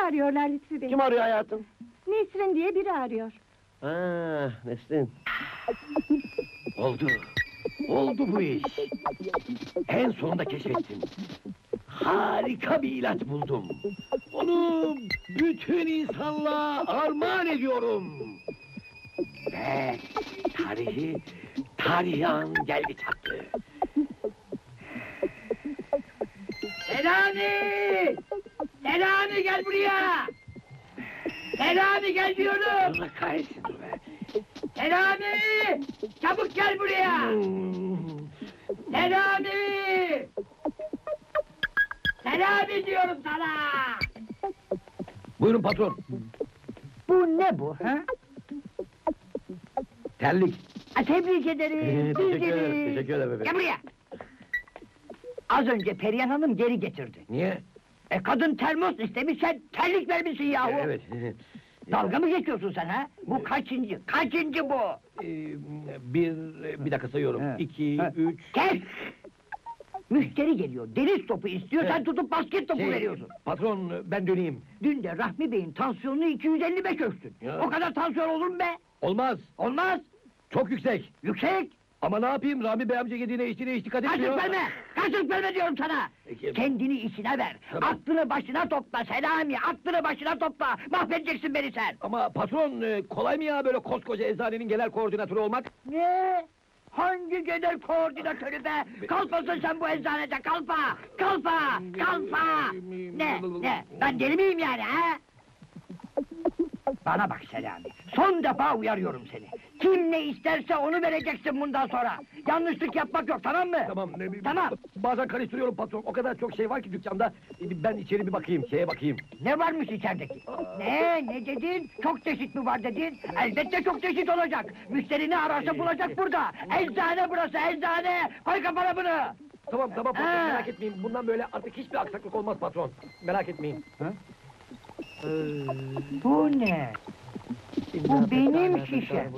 arıyorlar Lütfü Bey. Kim arıyor hayatım? Nesrin diye biri arıyor. Ha, Nesrin. Oldu. Oldu bu iş. En sonunda keşfettim. Harika bir ilaç buldum. Onu bütün insanlığa armağan ediyorum. Ve tarihi an geldi çattı. Selami! Selami gel buraya! Selami gel diyorum! Allah kahretsin dur be! Selami! Çabuk gel buraya! Selami! Selami diyorum sana! Buyurun patron. Bu ne bu, ha? Terlik. Tebrik ederim, Teşekkür ederim, teşekkür ederim efendim. Gel buraya! Az önce Perihan Hanım geri getirdi. Niye? Kadın termos istemiş, sen terlik vermişsin yahu! Evet. Dalga mı geçiyorsun sen, ha? Bu kaçıncı? Kaçıncı bu? Bir dakika sayıyorum. He. 2, He. 3... Kes! Müşteri geliyor, deniz topu istiyor, sen Evet. tutup basket topu veriyorsun. Patron, ben döneyim. Dün de Rahmi Bey'in tansiyonunu 255 ölçtün. Ya. O kadar tansiyon olur mu be? Olmaz, Olmaz! çok yüksek. Yüksek! Ama ne yapayım, Rami Bey amca yediğine içtiğine hiç dikkat etmiyor. Karşılık verme! Karşılık verme diyorum sana! Peki. Kendini işine ver! Tamam. Aklını başına topla Selami! Aklını başına topla! Mahvedeceksin beni sen! Ama patron, kolay mı ya böyle koskoca eczanenin genel koordinatörü olmak? Ne? Hangi genel koordinatörü be? Kalpasın sen bu eczanede, kalpa! Kalpa! Kalpa! Ne? Ben deli miyim yani, ha? Bana bak Selami, son defa uyarıyorum seni! Kim ne isterse onu vereceksin bundan sonra! Yanlışlık yapmak yok, tamam mı? Tamam. Tamam. Bazen karıştırıyorum patron, o kadar çok şey var ki dükkanda. Ben içeri bir bakayım, şeye bakayım. Ne varmış içerideki? Ne dedin? Çok çeşit mi var dedin? Elbette çok çeşit olacak! Müşterini ararsa bulacak burada! Eczane burası, eczane! Koy kafana bunu! Tamam patron, Ha. merak etmeyin. Bundan böyle artık hiçbir aksaklık olmaz patron. Merak etmeyin. Bu ne? Bu benim şişem!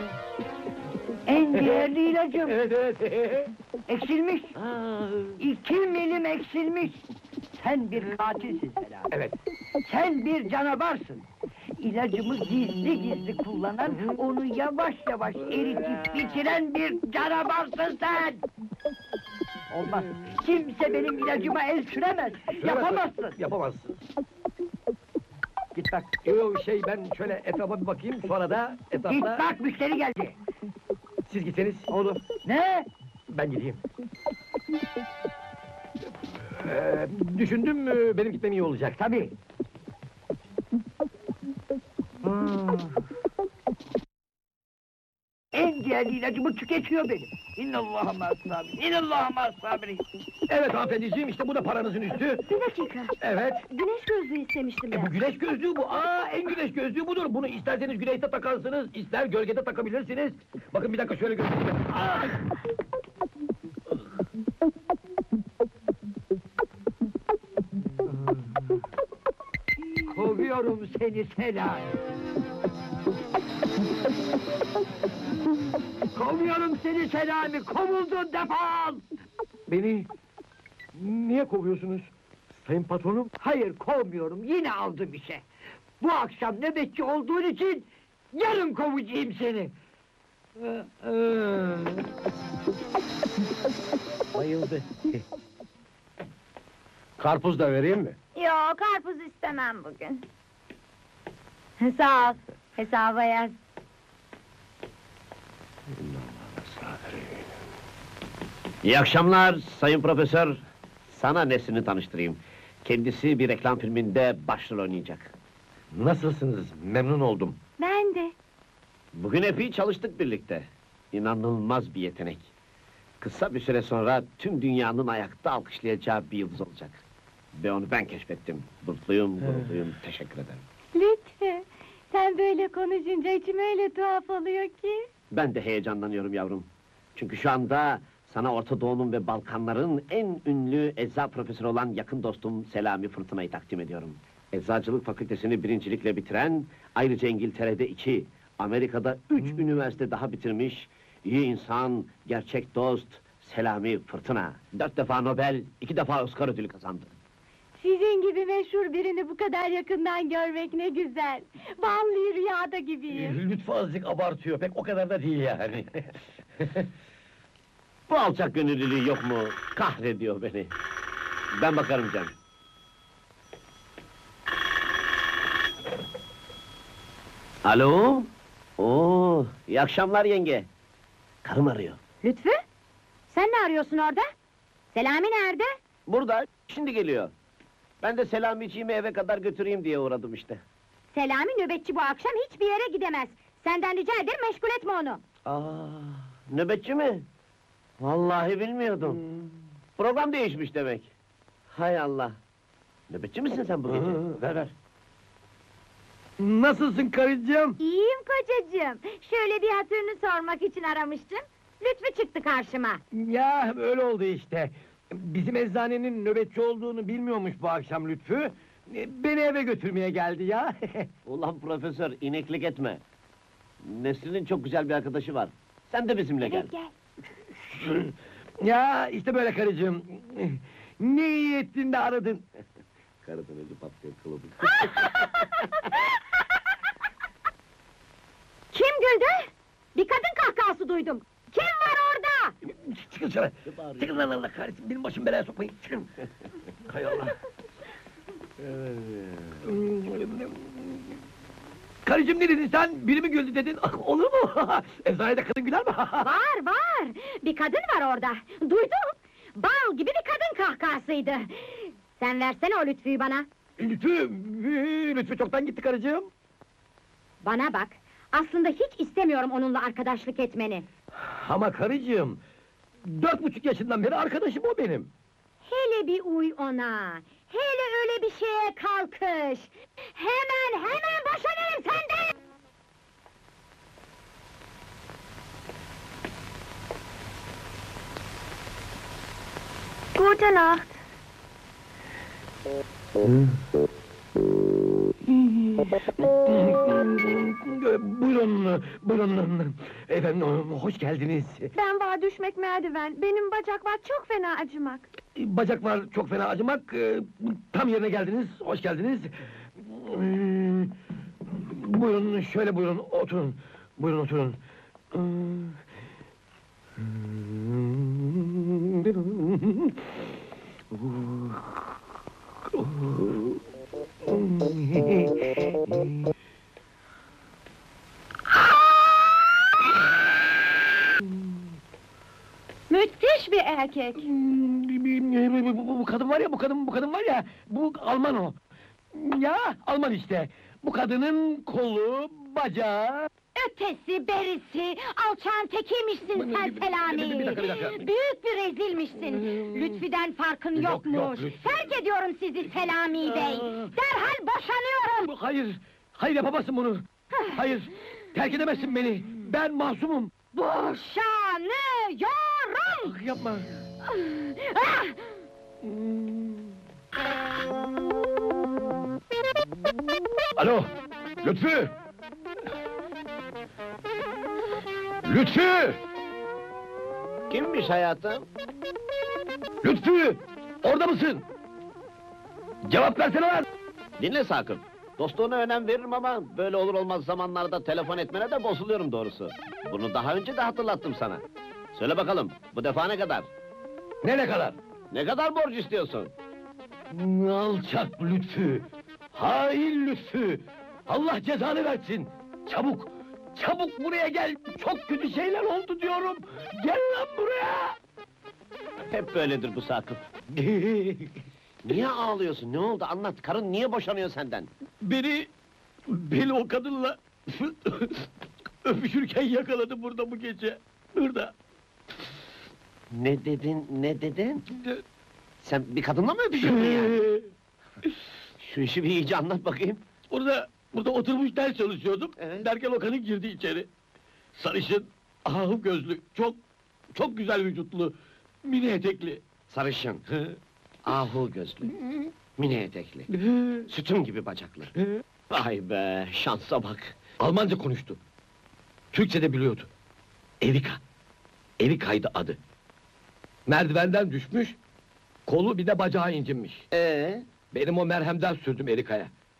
En değerli ilacım! Evet. Eksilmiş! Aa, 2 milim eksilmiş! Sen bir katilsin Selami! evet. Sen bir canavarsın! İlacımı gizli kullanan, onu yavaş yavaş eritip bitiren bir canavarsın sen! Olmaz! Kimse benim ilacıma el süremez! Yapamazsın! Yapamazsın. Git bak! Ben şöyle etrafa bir bakayım, sonra da Git etrafta... bak, müşteri geldi! Siz gitseniz. Olur! Ne? Ben gideyim. Düşündüm, benim gitmem iyi olacak. Tabii! En değerli ilacımı tüketiyor benim! İnnallâhe mâs-sabirîn! İnnallâhe mâs-sabirîn! Evet hanımefendiciğim, işte bu da paranızın üstü. Bir dakika. Evet. Güneş gözlüğü istemiştim ben. Bu güneş gözlüğü bu. En güneş gözlüğü budur. Bunu isterseniz güneşte takarsınız, ister gölgede takabilirsiniz. Bakın bir dakika şöyle göstereyim. Kovuyorum seni Selami! Kovuyorum seni Selami! Kovuldun, defol! Beni niye kovuyorsunuz? Sayın patronum. Hayır, kovmuyorum, yine aldım işe! Bu akşam nöbetçi olduğun için yarın kovacağım seni! Bayıldı. Karpuz da vereyim mi? Yok, karpuz istemem bugün. Sağ ol, hesaba yaz. İyi akşamlar Sayın Profesör. Sana Nesrin'i tanıştırayım. Kendisi bir reklam filminde başrol oynayacak. Nasılsınız? Memnun oldum. Ben de. Bugün epey çalıştık birlikte. İnanılmaz bir yetenek. Kısa bir süre sonra tüm dünyanın ayakta alkışlayacağı bir yıldız olacak. Ve onu ben keşfettim. Mutluyum, gururluyum, teşekkür ederim. Lütfü, sen böyle konuşunca içim öyle tuhaf oluyor ki. Ben de heyecanlanıyorum yavrum. Çünkü şu anda sana Orta Doğu'nun ve Balkanların en ünlü ecza profesörü olan yakın dostum Selami Fırtına'yı takdim ediyorum. Eczacılık fakültesini birincilikle bitiren, ayrıca İngiltere'de 2, Amerika'da 3 üniversite daha bitirmiş, iyi insan, gerçek dost, Selami Fırtına. 4 defa Nobel, 2 defa Oscar ödülü kazandı. Sizin gibi meşhur birini bu kadar yakından görmek ne güzel. Vallahi rüyada gibiyim. Lütfü azıcık abartıyor, pek o kadar da değil yani. Bu alçak gönüllülüğü yok mu? Kahrediyor beni. Ben bakarım canım. Alo? Oo, iyi akşamlar yenge. Karım arıyor. Lütfü? Sen ne arıyorsun orada? Selami nerede? Burada, şimdi geliyor. Ben de Selamiciğimi eve kadar götüreyim diye uğradım işte. Selami nöbetçi bu akşam hiçbir yere gidemez. Senden rica ederim meşgul etme onu. Aa, nöbetçi mi? Vallahi bilmiyordum. Program değişmiş demek. Hay Allah. Nöbetçi misin sen bu gece? Ver ver. Nasılsın karıcığım? İyiyim kocacığım. Şöyle bir hatırını sormak için aramıştım. Lütfü çıktı karşıma. Ya öyle oldu işte. Bizim eczanenin nöbetçi olduğunu bilmiyormuş bu akşam Lütfü. Beni eve götürmeye geldi ya. Ulan profesör, ineklik etme. Nesrin'in çok güzel bir arkadaşı var. Sen de bizimle gel. Evet gel. Ya işte böyle karıcığım. Ne iyi ettin de aradın. Karıdan önce patlıyor kılıbı. Kim güldü? Bir kadın kahkahası duydum. Kim var orada? Çıkın dışarı. Ne bağırıyorsun? Çıkın lan Allah kahretsin. Benim başım belaya sokmayın. Çıkın. Hay Allah. Karıcığım ne dedin sen? Biri mi güldü dedin? Ah, olur mu? Eczanede kadın güler mi? Var. Bir kadın var orada. Duydum. Bal gibi bir kadın kahkahasıydı. Sen versene o Lütfü'yü bana. Lütfü çoktan gitti karıcığım. Bana bak. Aslında hiç istemiyorum onunla arkadaşlık etmeni. Ama karıcığım, 4,5 yaşından beri arkadaşım o benim. Hele bir uy ona. Hele öyle bir şeye kalkış. Hemen boşanırım senden. Gute Nacht. Buyurun. Efendim, hoş geldiniz. Ben var düşmek merdiven. Benim bacak var çok fena acımak. Bacak var, çok fena acımak. Tam yerine geldiniz, hoş geldiniz. Buyurun, şöyle buyurun, oturun. Buyurun, oturun. Müthiş bir erkek. Bu kadın var ya, bu kadın var ya, bu Alman o. Ya, Alman işte. Bu kadının kolu, bacağı... Ötesi, berisi, alçağın tekiymişsin sen Selami. Bir dakika. Büyük bir rezilmişsin. Lütfü'den farkın Yok, yokmuş. yok, Lütfü. Terk ediyorum sizi Selami Bey. Derhal boşanıyorum. Hayır yapamazsın bunu. Hayır, terk edemezsin beni. Ben masumum. Boşanıyorum. Yapma. Ah! Alo, Lütfü! Lütfü! Kimmiş hayatım? Lütfü! Orada mısın? Cevap versene lan! Dinle Sakıp. Dostluğuna önem veririm ama böyle olur olmaz zamanlarda telefon etmene de bozuluyorum doğrusu. Bunu daha önce de hatırlattım sana. Söyle bakalım, bu defa ne kadar? Ne kadar? Ne kadar borç istiyorsun? Alçak Lütfü! Hain Lütfü! Allah cezanı versin! Çabuk buraya gel! Çok kötü şeyler oldu diyorum! Gel lan buraya! Hep böyledir bu Sakıp. Niye ağlıyorsun? Ne oldu? Anlat. Karın niye boşanıyor senden? Beni o kadınla öpüşürken yakaladı burada bu gece. Burada. Ne dedin? Sen bir kadınla mı öpüşürdün yani? Şu işi bir iyice anlat bakayım. Burada oturmuş ders çalışıyordum. Evet. Derken o kadın girdi içeri. Sarışın, ahım gözlü, çok güzel vücutlu, mini etekli. Sarışın, ahu gözlü, mini etekli, sütun gibi bacaklı. Vay be, şansa bak. Almanca konuştu. Türkçe de biliyordu. Erika'ydı adı. Merdivenden düşmüş, kolu bir de bacağı incinmiş. Benim o merhemden sürdüm Erika'ya.